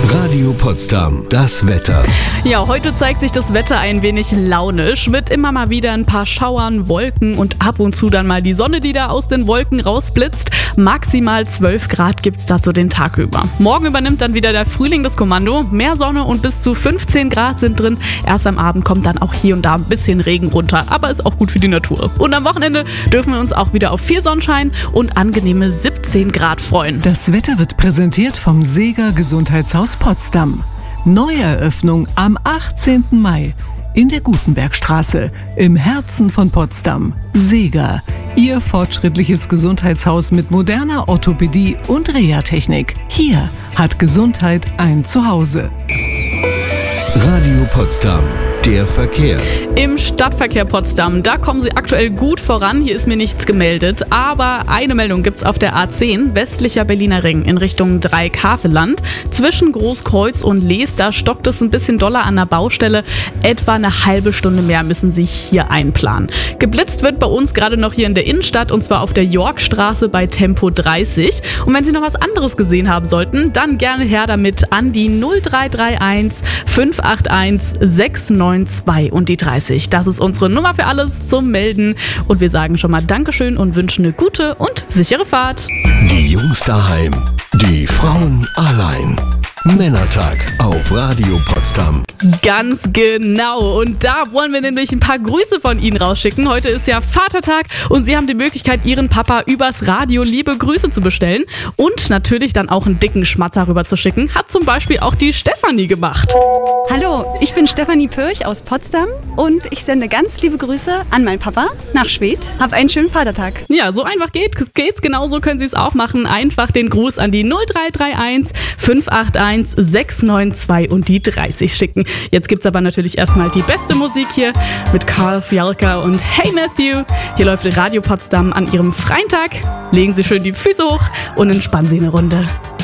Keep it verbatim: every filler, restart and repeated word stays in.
Radio Potsdam, das Wetter. Ja, heute zeigt sich das Wetter ein wenig launisch, mit immer mal wieder ein paar Schauern, Wolken und ab und zu dann mal die Sonne, die da aus den Wolken rausblitzt. Maximal zwölf Grad gibt's dazu den Tag über. Morgen übernimmt dann wieder der Frühling das Kommando. Mehr Sonne und bis zu fünfzehn Grad sind drin. Erst am Abend kommt dann auch hier und da ein bisschen Regen runter, aber ist auch gut für die Natur. Und am Wochenende dürfen wir uns auch wieder auf viel Sonnenschein und angenehme siebzehn Grad freuen. Das Wetter wird präsentiert vom Seeger Gesundheitshaus Potsdam. Neueröffnung am achtzehnten Mai in der Gutenbergstraße im Herzen von Potsdam. Seeger, Ihr fortschrittliches Gesundheitshaus mit moderner Orthopädie und Reha-Technik. Hier hat Gesundheit ein Zuhause. Radio Potsdam, der Verkehr. Im Stadtverkehr Potsdam, da kommen sie aktuell gut voran. Hier ist mir nichts gemeldet. Aber eine Meldung gibt's auf der A zehn, westlicher Berliner Ring in Richtung Dreieck-Havelland. Zwischen Großkreuz und Lees, da stockt es ein bisschen doller an der Baustelle. Etwa eine halbe Stunde mehr müssen Sie hier einplanen. Geblitzt wird bei uns gerade noch hier in der Innenstadt und zwar auf der Yorkstraße bei Tempo dreißig. Und wenn Sie noch was anderes gesehen haben sollten, dann gerne her damit an die null drei drei eins fünf acht eins sechs neun zwei und die dreißig. Das ist unsere Nummer für alles zum Melden. Und wir sagen schon mal Dankeschön und wünschen eine gute und sichere Fahrt. Die Jungs daheim, die Frauen allein. Männertag auf Radio Potsdam. Ganz genau. Und da wollen wir nämlich ein paar Grüße von Ihnen rausschicken. Heute ist ja Vatertag und Sie haben die Möglichkeit, Ihren Papa übers Radio liebe Grüße zu bestellen und natürlich dann auch einen dicken Schmatzer rüber zu schicken. Hat zum Beispiel auch die Stefanie gemacht. Hallo, ich bin Stefanie Pürch aus Potsdam und ich sende ganz liebe Grüße an meinen Papa nach Schwedt. Hab einen schönen Vatertag. Ja, so einfach geht, geht's. Genauso können Sie es auch machen. Einfach den Gruß an die null drei drei eins fünf acht eins sechs neun zwei und die dreißig schicken. Jetzt gibt's aber natürlich erstmal die beste Musik hier mit Karl Fialka und Hey Matthew. Hier läuft Radio Potsdam an Ihrem freien Tag. Legen Sie schön die Füße hoch und entspannen Sie eine Runde.